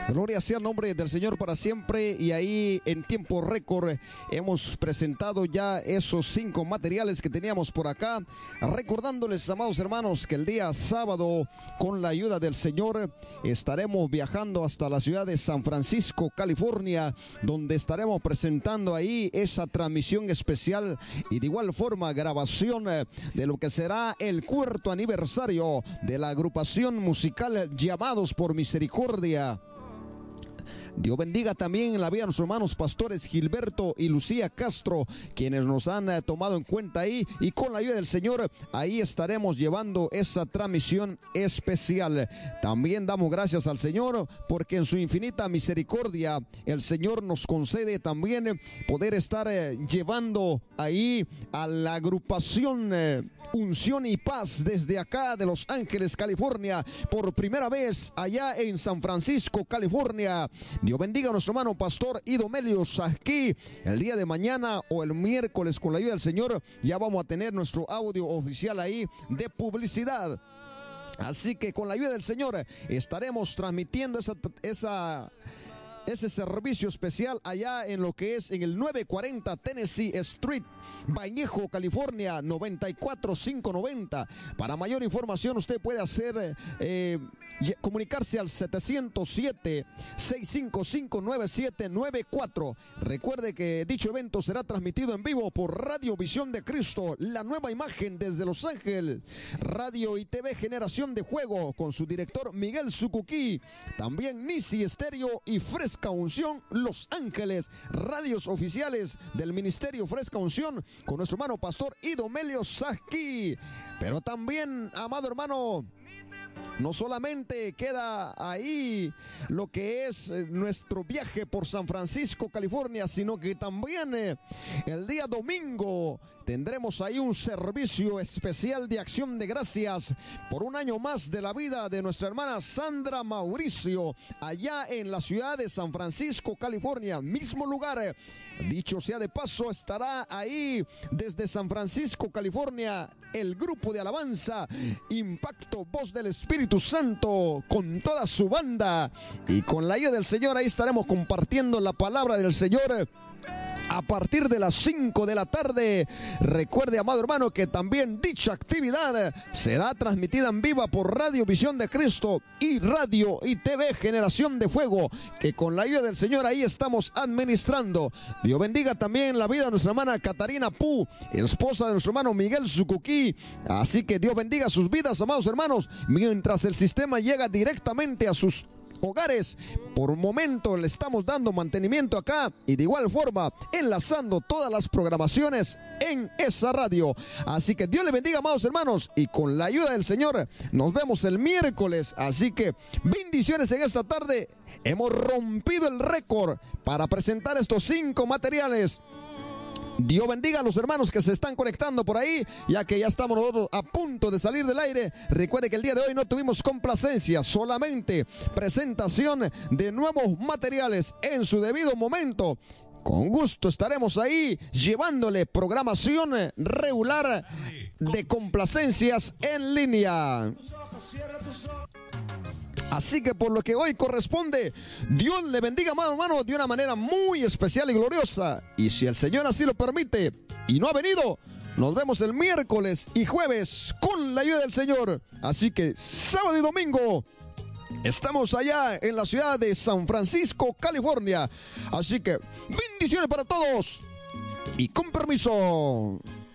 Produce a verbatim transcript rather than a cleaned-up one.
Gloria sea el nombre del Señor para siempre. Y ahí en tiempo récord hemos presentado ya esos cinco materiales que teníamos por acá, recordándoles, amados hermanos, que el día sábado, con la ayuda del Señor, estaremos viajando hasta la ciudad de San Francisco, California, donde estaremos presentando ahí esa transmisión especial y de igual forma grabación de lo que será el cuarto aniversario de la agrupación musical Llamados por Misericordia. Dios bendiga también la vida de nuestros hermanos pastores Gilberto y Lucía Castro, quienes nos han eh, tomado en cuenta ahí, y con la ayuda del Señor ahí estaremos llevando esa transmisión especial. También damos gracias al Señor porque en su infinita misericordia el Señor nos concede también poder estar eh, llevando ahí a la agrupación eh, Unción y Paz desde acá de Los Ángeles, California, por primera vez allá en San Francisco, California. Dios bendiga a nuestro hermano pastor Idomelio Sasquí. El día de mañana o el miércoles, con la ayuda del Señor, ya vamos a tener nuestro audio oficial ahí de publicidad. Así que con la ayuda del Señor estaremos transmitiendo esa, esa, ese servicio especial allá en lo que es en el novecientos cuarenta Tennessee Street, Vallejo, California, noventa y cuatro mil quinientos noventa. Para mayor información usted puede hacer eh, comunicarse al setecientos siete, seiscientos cincuenta y cinco, noventa y siete noventa y cuatro. Recuerde que dicho evento será transmitido en vivo por Radio Visión de Cristo, la nueva imagen desde Los Ángeles, Radio y T V Generación de Fuego, con su director Miguel Sucuquí. También Nisi Estéreo y Fresca Unción Los Ángeles, radios oficiales del Ministerio Fresca Unción, con nuestro hermano pastor Idomelio Sasquí. Pero también, amado hermano, no solamente queda ahí lo que es eh, nuestro viaje por San Francisco, California, sino que también eh, el día domingo tendremos ahí un servicio especial de acción de gracias por un año más de la vida de nuestra hermana Sandra Mauricio, allá en la ciudad de San Francisco, California, mismo lugar. Dicho sea de paso, estará ahí desde San Francisco, California, el grupo de alabanza Impacto Voz del Espíritu Santo, con toda su banda, y con la ayuda del Señor ahí estaremos compartiendo la palabra del Señor a partir de las cinco de la tarde. Recuerde, amado hermano, que también dicha actividad será transmitida en vivo por Radio Visión de Cristo y Radio y T V Generación de Fuego, que con la ayuda del Señor ahí estamos administrando. Dios bendiga también la vida de nuestra hermana Catarina Pu, esposa de nuestro hermano Miguel Sucuquí. Así que Dios bendiga sus vidas, amados hermanos, mientras el sistema llega directamente a sus hogares. Por un momento le estamos dando mantenimiento acá y de igual forma enlazando todas las programaciones en esa radio. Así que Dios le bendiga, amados hermanos, y con la ayuda del Señor nos vemos el miércoles. Así que bendiciones en esta tarde. Hemos rompido el récord para presentar estos cinco materiales. Dios bendiga a los hermanos que se están conectando por ahí, ya que ya estamos nosotros a punto de salir del aire. Recuerde que el día de hoy no tuvimos complacencia, solamente presentación de nuevos materiales en su debido momento. Con gusto estaremos ahí llevándole programación regular de complacencias en línea. Así que por lo que hoy corresponde, Dios le bendiga, amado hermano, de una manera muy especial y gloriosa. Y si el Señor así lo permite y no ha venido, nos vemos el miércoles y jueves con la ayuda del Señor. Así que sábado y domingo estamos allá en la ciudad de San Francisco, California. Así que bendiciones para todos y con permiso.